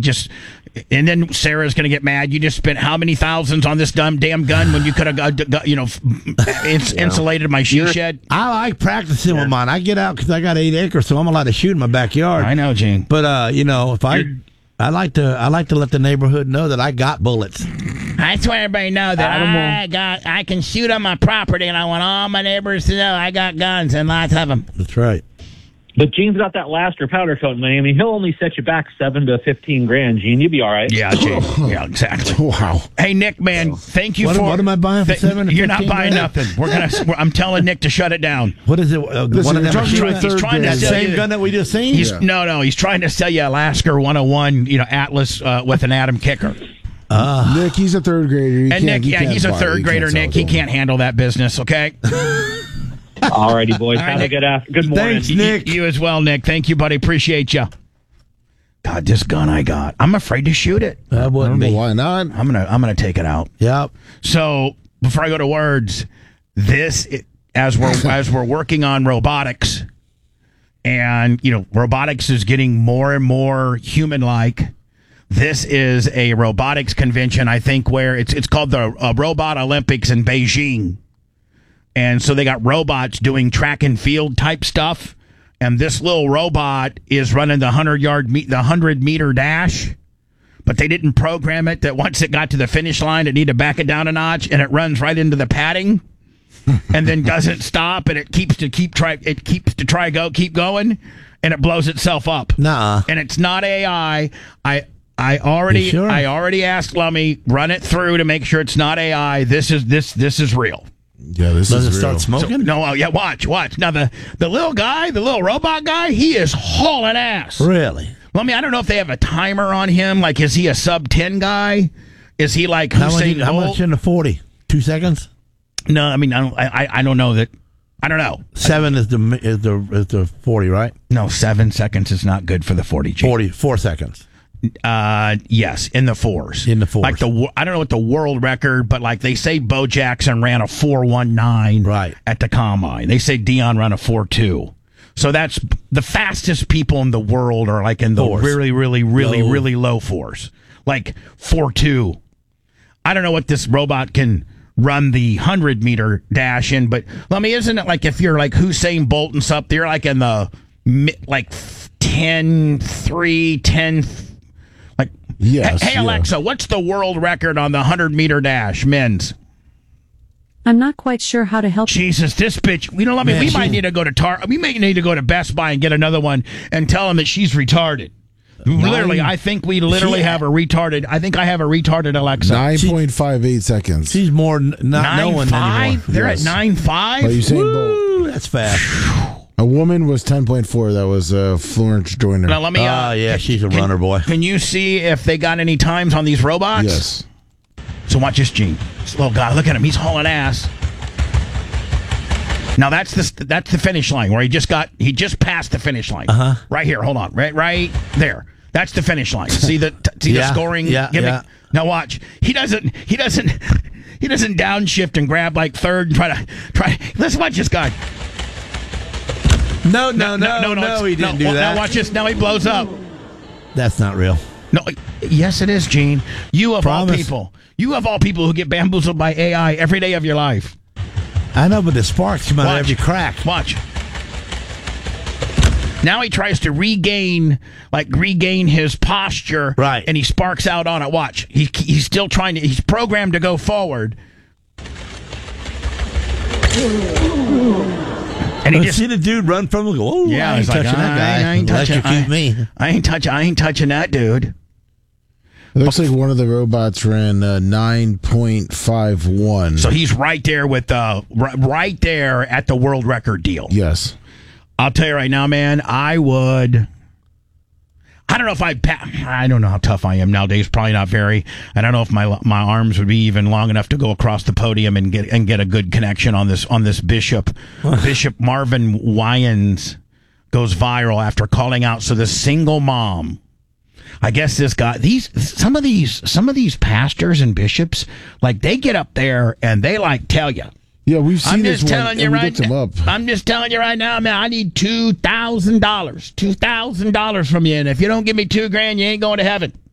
And then Sarah's going to get mad. You just spent how many thousands on this damn gun when you could have, insulated my she shed? I like practicing with mine. I get out because I got 8 acres, so I'm allowed to shoot in my backyard. I know, Gene. But if I like to let the neighborhood know that I got bullets. I just want everybody to know that I can shoot on my property, and I want all my neighbors to know I got guns and lots of them. That's right. But Gene's got that laster powder coat money. I mean, he'll only set you back $7,000 to $15,000, Gene. You'll be all right. Yeah, Gene. Yeah, exactly. Wow. Hey, Nick, man, thank you What am I buying for $7,000 to You're not buying $15,000? nothing. I'm telling Nick to shut it down. What is it? Listen, one of them he's trying He's trying to the sell same you. gun that we just seen? No. He's trying to sell you a Lasker 101, Atlas with an Atom kicker. Nick, he's a third grader. He's a third grader, Nick. He can't handle that business, okay? All righty, boys. All right, Have a good morning. Thanks, Nick. You as well, Nick. Thank you, buddy. Appreciate you. God, this gun I got. I'm afraid to shoot it. That wouldn't be. Why not? I'm gonna take it out. Yep. So before I go to words, as we're working on robotics, and robotics is getting more and more human-like. This is a robotics convention, I think, where it's called the Robot Olympics in Beijing. And so they got robots doing track and field type stuff. And this little robot is running the 100-meter dash. But they didn't program it that once it got to the finish line, it needed to back it down a notch, and it runs right into the padding. And then doesn't stop, and it keeps to keep going, and it blows itself up. Nuh-uh. And it's not AI. I already asked Lummy, run it through to make sure it's not AI. This is real. Yeah, this Does is it real. start smoking? Watch. Now the little robot guy, he is hauling ass. Really? Lummy, I don't know if they have a timer on him. Like, is he a sub 10 guy? Is he like Usain How Bolt? much in the 40? 2 seconds? No, I mean I don't know that. I don't know. 7 is the 40, right? No, 7 seconds is not good for the 40G. 4 seconds. Yes, in the fours. In the fours. Like I don't know what the world record, but like they say Bo Jackson ran a 4:19 right at the combine. They say Dion ran a 4:2. So that's the fastest people in the world are like in the really low fours. Like 4:2. I don't know what this robot can run the 100-meter dash in, but isn't it like if you're like Usain Bolt and stuff, they're like in the like 10-3, 10. Like, yes. Hey Alexa, what's the world record on the 100-meter dash, men's? I'm not quite sure how to help. Jesus, this bitch. We might need to go to We may need to go to Best Buy and get another one and tell them that she's retarded. Literally, I think we literally have a retarded. I think I have a retarded Alexa. 9.58 seconds. She's more not knowing anymore. They're at 9.5. But Usain Bolt. That's fast. A woman was 10.4. That was Florence Joyner. Now let me. She's a runner, boy. Can you see if they got any times on these robots? Yes. So watch this, Gene. This little guy, look at him. He's hauling ass. Now that's the finish line where he just passed the finish line. Right here. Hold on. Right there. That's the finish line. See the scoring. Yeah. Now watch. He doesn't downshift and grab like third and try. Let's watch this guy. No, he didn't do that. Now watch this. Now he blows up. That's not real. No, yes, it is, Gene. You of all people who get bamboozled by AI every day of your life. I know, but the sparks come out of every crack. Watch. Now he tries to regain his posture, right? And he sparks out on it. Watch. He's still trying to. He's programmed to go forward. And he just see the dude run from him. Go, oh, yeah, I ain't touching that guy. I ain't touching me. I ain't touching that dude. It looks like one of the robots ran 9.51. So he's right there with right there at the world record deal. Yes. I'll tell you right now, man. I don't know if I don't know how tough I am nowadays. Probably not very. I don't know if my arms would be even long enough to go across the podium and get a good connection on this Bishop. Bishop Marvin Wyans goes viral after calling out. So the single mom. I guess this guy. Some of these pastors and bishops, like they get up there and they like tell you. Yeah, we've seen this one. I'm just telling you right now, man. I need $2,000 from you, and if you don't give me $2,000, you ain't going to heaven.